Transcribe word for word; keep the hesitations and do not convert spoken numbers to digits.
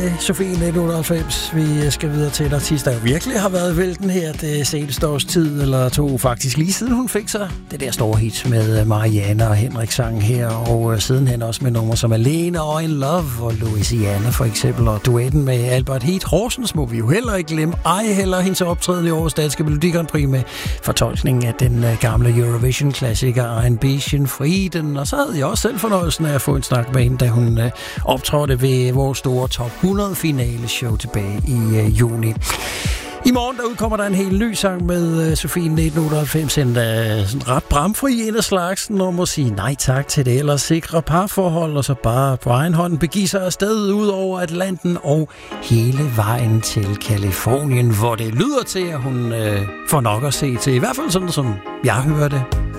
Sofie nitten otteoghalvfems. Vi skal videre til en artist, der virkelig har været vælten her det seneste års tid, eller to faktisk lige siden hun fik sig det der store hit med Mariana og Henrik sang her, og sidenhen også med numre som Alene og In Love og Louisiana for eksempel, og duetten med Albert Heat Horsens må vi jo heller ikke glemme. Ej heller hendes optræden i årets Danske Melodi Grand Prix med fortolkningen af den gamle Eurovision-klassiker Ambition Frieden, og så havde jeg også selv fornøjelsen af at få en snak med hende, da hun optrådte ved vores store top hundrede finale show tilbage i uh, juni. I morgen der udkommer der en helt ny sang med uh, Sofie nitten otteoghalvfems, en uh, sådan ret bramfri en af slagsen, og må sige nej tak til det ellers sikre parforhold, og så bare på egen hånd begive sig afsted ud over Atlanten og hele vejen til Californien, hvor det lyder til, at hun uh, får nok at se til, i hvert fald sådan som jeg hører det.